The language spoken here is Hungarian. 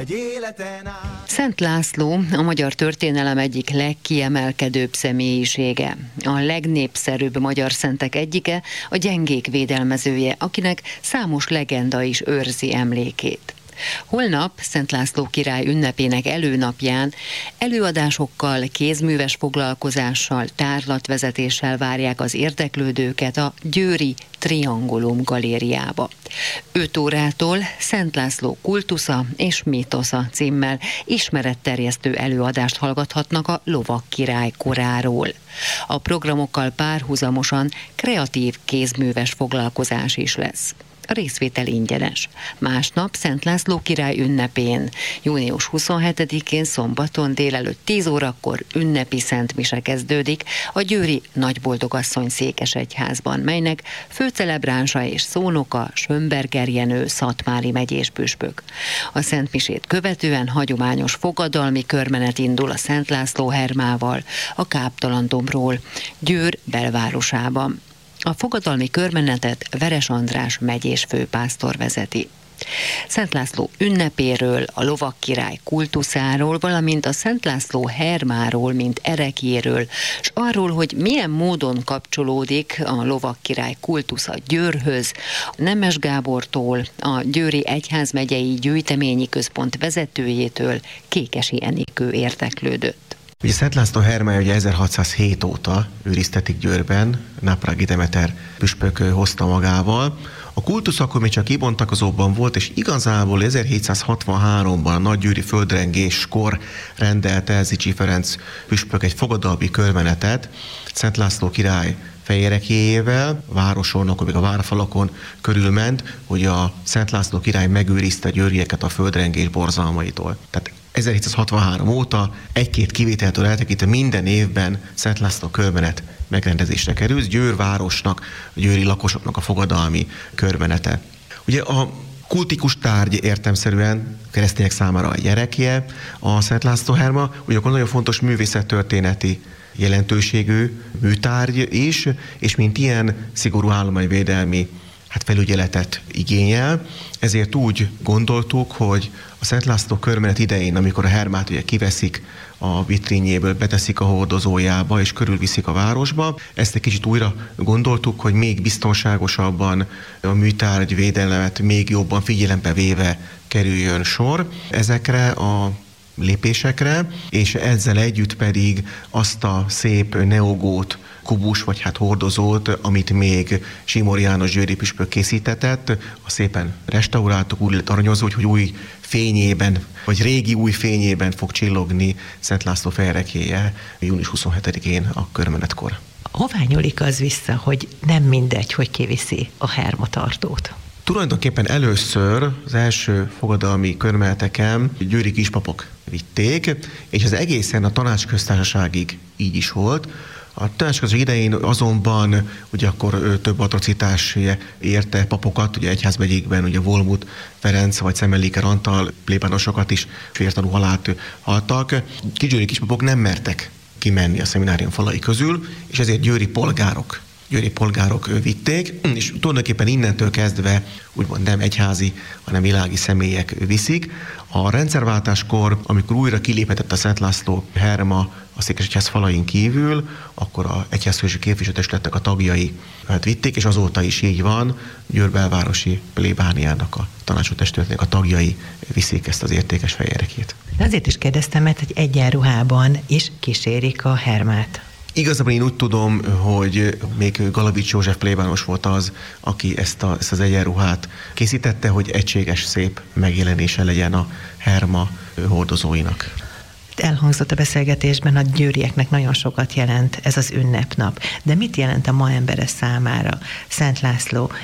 egy életen át. Szent László a magyar történelem egyik legkiemelkedőbb személyisége. A legnépszerűbb magyar szentek egyike, a gyengék védelmezője, akinek számos legenda is őrzi emlékét. Holnap Szent László király ünnepének előnapján előadásokkal, kézműves foglalkozással, tárlatvezetéssel várják az érdeklődőket a győri Triangulum galériába. 5 órától Szent László kultusza és mítosza címmel ismeretterjesztő előadást hallgathatnak a lovak király koráról. A programokkal párhuzamosan kreatív kézműves foglalkozás is lesz. A részvétel ingyenes. Másnap Szent László király ünnepén, június 27-én szombaton délelőtt 10 órakor ünnepi szentmise kezdődik a győri Nagyboldogasszony székesegyházban, melynek főcelebránsa és szónoka Schönberger Jenő szatmári megyés püspök. A szentmisét követően hagyományos fogadalmi körmenet indul a Szent László hermával a Káptalan-dombról, Győr belvárosában. A fogadalmi körmenetet Veres András megyés főpásztor vezeti. Szent László ünnepéről, a lovak király kultuszáról, valamint a Szent László hermáról, mint erekjéről, és arról, hogy milyen módon kapcsolódik a lovak király kultusza Győrhöz, Nemes Gábortól, a Győri Egyházmegyei Gyűjteményi Központ vezetőjétől Kékesi Enikő érdeklődött. Ugye Szent László hermája ugye 1607 óta őriztetik Győrben, Náprági Demeter püspök hozta magával. A kultusz akkor még csak kibontakozóban volt, és igazából 1763-ban a nagygyőri földrengéskor rendelte el Zichy Ferenc püspök egy fogadalmi körmenetet Szent László király fejerekjéjével, városon, akkor még a várfalakon körülment, hogy a Szent László király megőrizte a győrieket a földrengés borzalmaitól. Tehát 1763 óta egy-két kivételtől eltekintve minden évben Szent László körmenet megrendezésre kerül, Győr városnak, a győri lakosoknak a fogadalmi körmenete. Ugye a kultikus tárgy értelemszerűen keresztények számára a gyerekje, a Szent László herma, ugyanakkor nagyon fontos művészettörténeti jelentőségű műtárgy is, és mint ilyen szigorú állományvédelmi felügyeletet igényel, ezért úgy gondoltuk, hogy a Szent László körmenet idején, amikor a hermát ugye kiveszik a vitrínjéből, beteszik a hordozójába és körülviszik a városba, ezt egy kicsit újra gondoltuk, hogy még biztonságosabban a műtárgy védelmet még jobban figyelembe véve kerüljön sor ezekre a lépésekre, és ezzel együtt pedig azt a szép neogót kubus, vagy hordozót, amit még Simor János győri püspök készítetett, a szépen restauráltuk, úgy lett aranyozva, hogy új fényében, vagy régi új fényében fog csillogni Szent László fejerekjéje június 27-én a körmenetkor. Hová nyúlik az vissza, hogy nem mindegy, hogy kiviszi a hermatartót? Tulajdonképpen először az első fogadalmi körmeneteken győri kispapok vitték, és ez egészen a tanácsköztársaságig így is volt. A tanácsköztársaság idején azonban ugye akkor több atrocitás érte papokat, ugye egyházmegyékben ugye Volmut Ferenc vagy Szemmelléker Antal plébánosokat is féltanú halált haltak. Győri kispapok nem mertek kimenni a szeminárium falai közül, és ezért győri polgárok vitték, és tulajdonképpen innentől kezdve úgymond nem egyházi, hanem világi személyek viszik. A rendszerváltáskor, amikor újra kiléphetett a Szent László herma a székesegyház falain kívül, akkor a egyházfősi képviselőtestületnek a tagjai vitték, és azóta is így van, Győr belvárosi plébániának a tanácsotestületnek a tagjai viszik ezt az értékes fejerekét. De azért is kérdeztem, mert hogy egyenruhában is kísérik a hermát. Igazából én úgy tudom, hogy még Galavics József plébános volt az, aki ezt az egyenruhát készítette, hogy egységes, szép megjelenése legyen a herma hordozóinak. Elhangzott a beszélgetésben, a győrieknek nagyon sokat jelent ez az ünnepnap. De mit jelent a ma embere számára Szent László